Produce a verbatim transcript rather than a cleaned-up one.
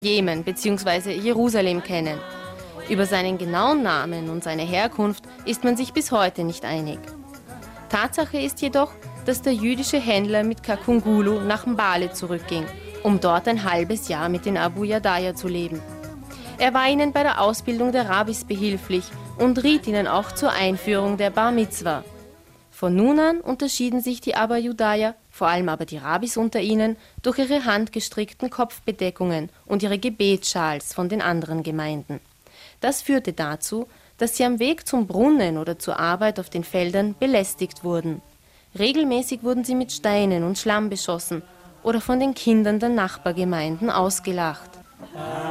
Jemen bzw. Jerusalem kennen. Über seinen genauen Namen und seine Herkunft ist man sich bis heute nicht einig. Tatsache ist jedoch, dass der jüdische Händler mit Kakungulu nach Mbale zurückging, um dort ein halbes Jahr mit den Abu Yadaya zu leben. Er war ihnen bei der Ausbildung der Rabbis behilflich und riet ihnen auch zur Einführung der Bar Mitzwa. Von nun an unterschieden sich die Abu Yadaya, vor allem aber die Rabbis unter ihnen, durch ihre handgestrickten Kopfbedeckungen und ihre Gebetsschals von den anderen Gemeinden. Das führte dazu, dass sie am Weg zum Brunnen oder zur Arbeit auf den Feldern belästigt wurden. Regelmäßig wurden sie mit Steinen und Schlamm beschossen oder von den Kindern der Nachbargemeinden ausgelacht.